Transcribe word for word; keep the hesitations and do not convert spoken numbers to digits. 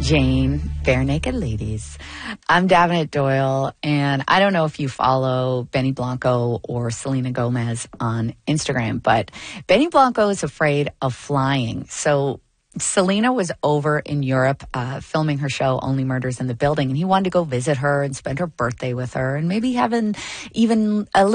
Jane, Bare Naked Ladies. I'm Davenant Doyle, and I don't know if you follow Benny Blanco or Selena Gomez on Instagram, but Benny Blanco is afraid of flying. So Selena was over in Europe uh, filming her show Only Murders in the Building, and he wanted to go visit her and spend her birthday with her and maybe have an, even a